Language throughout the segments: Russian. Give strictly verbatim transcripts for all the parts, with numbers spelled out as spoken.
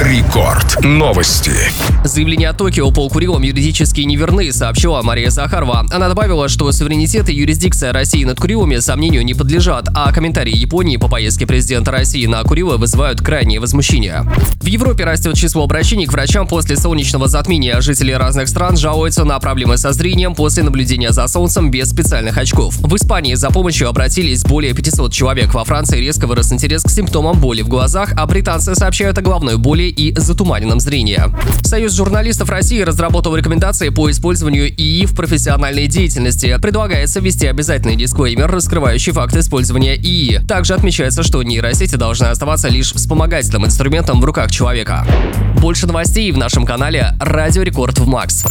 Рекорд. Новости. Заявления о Токио по Курилам юридически неверны, сообщила Мария Захарова. Она добавила, что суверенитет и юрисдикция России над Курилами сомнению не подлежат, а комментарии Японии по поездке президента России на Курилы вызывают крайнее возмущение. В Европе растет число обращений к врачам после солнечного затмения. Жители разных стран жалуются на проблемы со зрением после наблюдения за солнцем без специальных очков. В Испании за помощью обратились более пятисот человек. Во Франции резко вырос интерес к симптомам боли в глазах, а британцы сообщают о головной боли и затуманенном зрении. Союз журналистов России разработал рекомендации по использованию ИИ в профессиональной деятельности. Предлагается ввести обязательный дисклеймер, раскрывающий факт использования ИИ. Также отмечается, что нейросети должны оставаться лишь вспомогательным инструментом в руках человека. Больше новостей в нашем канале «Радио Рекорд в Макс».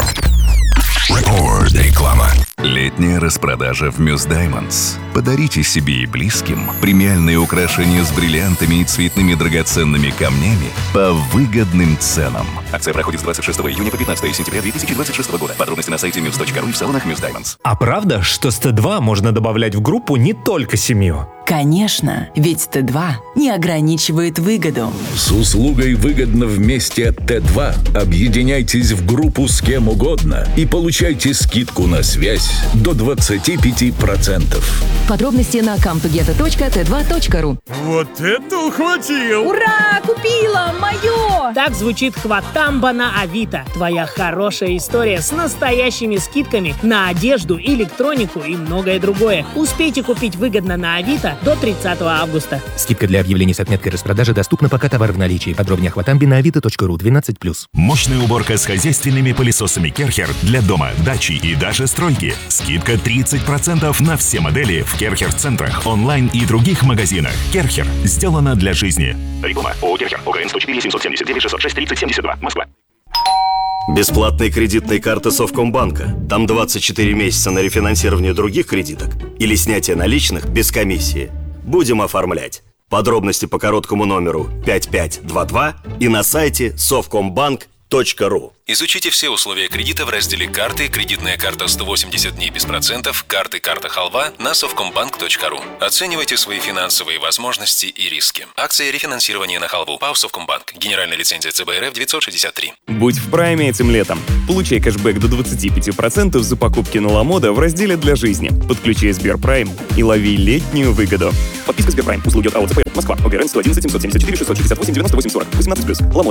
Рекорд. Реклама. Летняя распродажа в Muse Diamonds. Подарите себе и близким премиальные украшения с бриллиантами и цветными драгоценными камнями по выгодным ценам. Акция проходит с двадцать шестого июня по пятнадцатое сентября две тысячи двадцать шестого года. Подробности на сайте мьюз точка ру и в салонах Muse Diamonds. А правда, что с Т два можно добавлять в группу не только семью? Конечно, ведь Т два не ограничивает выгоду. С услугой «Выгодно вместе» от Т два объединяйтесь в группу с кем угодно и получайте скидку на связь до двадцать пять процентов. Подробности на камтугета точка тэ два точка ру. Вот это ухватил! Ура! Купила! Мое! Так звучит хватамба на Авито. Твоя хорошая история с настоящими скидками на одежду, электронику и многое другое. Успейте купить выгодно на Авито до тридцатого августа. Скидка для объявлений с отметкой распродажи доступна, пока товар в наличии. Подробнее о хватамбе на авито точка ру двенадцать плюс. Мощная уборка с хозяйственными пылесосами Керхер для дома, дачи и даже стройки. Скидка тридцать процентов на все модели в Керхер-центрах, онлайн и других магазинах. Керхер. Сделано для жизни. Реклама. ООО Керхер. ОГРН сто четыре семьсот семьдесят девять шестьсот шесть тридцать семьдесят два. Москва. Бесплатные кредитные карты Совкомбанка. Там двадцать четыре месяца на рефинансирование других кредиток или снятие наличных без комиссии. Будем оформлять. Подробности по короткому номеру пять пять два два и на сайте совкомбанк точка ру. Изучите все условия кредита в разделе «Карты», кредитная карта сто восемьдесят дней без процентов, карты «Карта Халва» на совкомбанк точка ру. Оценивайте свои финансовые возможности и риски. Акция рефинансирования на Халву. ПАО «Совкомбанк». Генеральная лицензия Цэ Бэ Эр Эф девятьсот шестьдесят три. Будь в прайме этим летом. Получай кэшбэк до двадцать пять процентов за покупки на Ламода в разделе «Для жизни». Подключай Сберпрайм и лови летнюю выгоду. Подписка Сберпрайм. Услуги от АО Цэ Пэ Эр. Москва. ОГРН сто одиннадцать семьсот семьдесят четыре шестьсот шестьдесят восемь девяносто восемь сорок. восемнадцать плюс. Ламода.